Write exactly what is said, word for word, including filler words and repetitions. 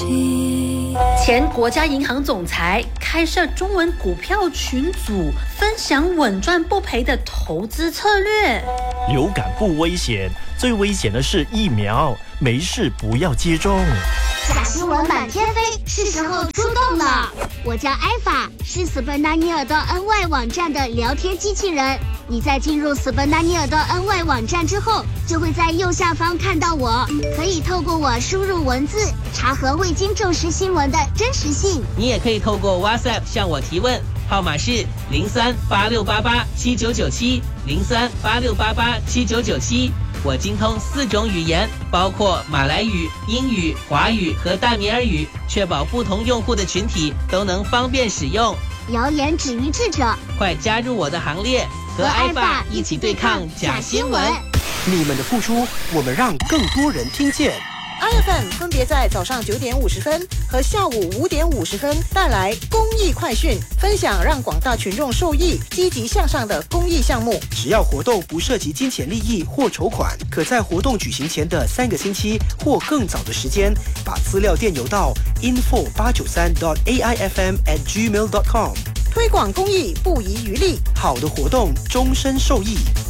起。 前国家银行总裁开设中文股票群组，分享稳赚不赔的投资策略。 流感不危险，最危险的是疫苗，没事不要接种。 假新闻满天飞，是时候出动了。我叫艾法，是斯本达尼尔的 N Y 网站的聊天机器人。你在进入斯本达尼尔的 N Y 网站之后，就会在右下方看到我，可以透过我输入文字，查核未经证实新闻的真实性。 你也可以透过 WhatsApp 向我提问，号码是零三八六八八七九九七零三八六八八七九九七。我精通四种语言，包括马来语、英语、华语和大米尔语，确保不同用户的群体都能方便使用。 谣言止于智者， 快加入我的行列，和艾爸一起对抗假新闻。 你们的付出，我们让更多人听见。 I F M 分别在早上九点五十分和下午五点五十分带来公益快讯，分享让广大群众受益、积极向上的公益项目。 只要活动不涉及金钱利益或筹款，可在活动举行前的三个星期或更早的时间，把资料电邮到 info 八九三 dot a i f m at gmail dot com。 推广公益不遗余力， 好的活动终身受益。